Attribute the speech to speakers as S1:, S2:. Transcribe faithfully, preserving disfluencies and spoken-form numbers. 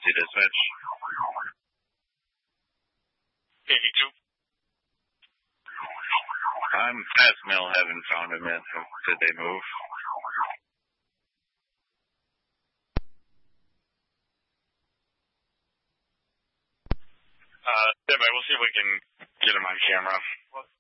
S1: emergency dispatch.
S2: eighty-two.
S1: I'm past mill, haven't found him yet. Did they move?
S2: Uh, yeah, but we'll see if we can get him on camera.